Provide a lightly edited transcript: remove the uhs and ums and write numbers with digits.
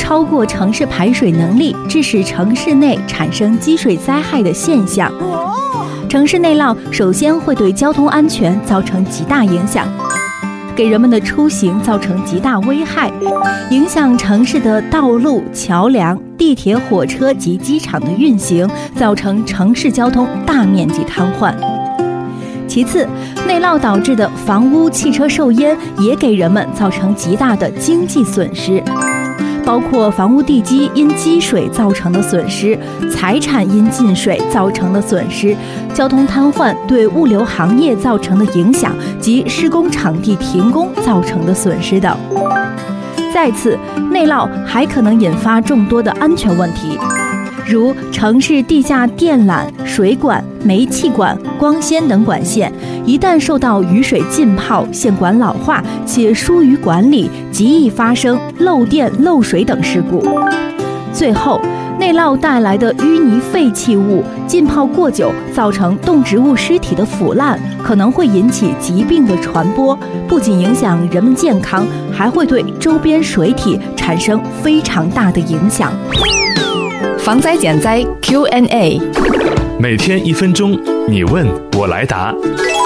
超过城市排水能力，致使城市内产生积水灾害的现象。城市内涝首先会对交通安全造成极大影响，给人们的出行造成极大危害，影响城市的道路、桥梁、地铁、火车及机场的运行，造成城市交通大面积瘫痪。其次，内涝导致的房屋、汽车受淹也给人们造成极大的经济损失，包括房屋地基因积水造成的损失、财产因进水造成的损失、交通瘫痪对物流行业造成的影响及施工场地停工造成的损失等。再次，内涝还可能引发众多的安全问题，如城市地下电缆、水管、煤气管、光纤等管线，一旦受到雨水浸泡，线管老化且疏于管理，极易发生漏电、漏水等事故。最后，内涝带来的淤泥废弃物浸泡过久，造成动植物尸体的腐烂，可能会引起疾病的传播，不仅影响人们健康，还会对周边水体产生非常大的影响。 防灾减灾 Q&A， 每天1分钟，你问我来答。